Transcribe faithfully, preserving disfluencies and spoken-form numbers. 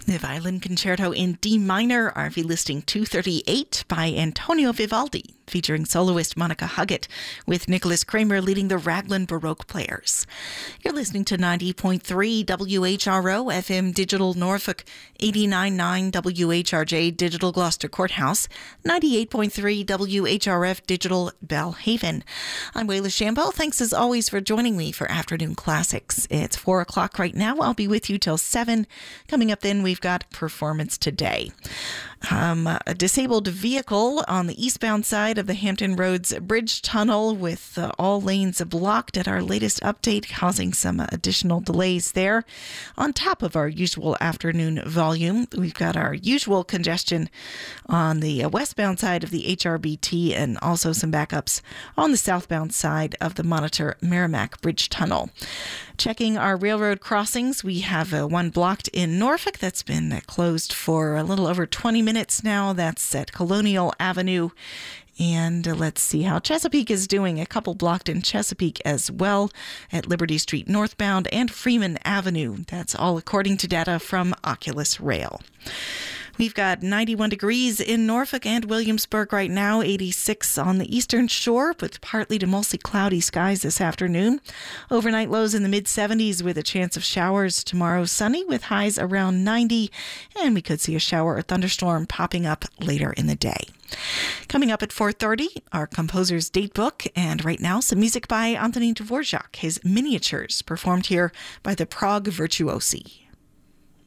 The Violin Concerto in D minor, R V listing two thirty-eight by Antonio Vivaldi, featuring soloist Monica Huggett, with Nicholas Kramer leading the Raglan Baroque Players. You're listening to ninety point three W H R O F M Digital Norfolk, eighty-nine point nine W H R J Digital Gloucester Courthouse, ninety-eight point three W H R F Digital Belhaven. I'm Wayla Shambo. Thanks as always for joining me for Afternoon Classics. It's four o'clock right now. I'll be with you till seven. Coming up then, we've got Performance Today. Um, a disabled vehicle on the eastbound side of the Hampton Roads Bridge Tunnel with uh, all lanes blocked at our latest update, causing some additional delays there. On top of our usual afternoon volume, we've got our usual congestion on the westbound side of the H R B T and also some backups on the southbound side of the Monitor Merrimack Bridge Tunnel. Checking our railroad crossings, we have uh, one blocked in Norfolk that's been uh, closed for a little over twenty minutes now. That's at Colonial Avenue. And uh, let's see how Chesapeake is doing. A couple blocked in Chesapeake as well at Liberty Street northbound and Freeman Avenue. That's all according to data from Oculus Rail. We've got ninety-one degrees in Norfolk and Williamsburg right now, eighty-six on the eastern shore with partly to mostly cloudy skies this afternoon. Overnight lows in the mid seventies with a chance of showers. Tomorrow sunny with highs around ninety, and we could see a shower or thunderstorm popping up later in the day. Coming up at four thirty, our composer's date book, and right now some music by Antonin Dvorak, his miniatures performed here by the Prague Virtuosi.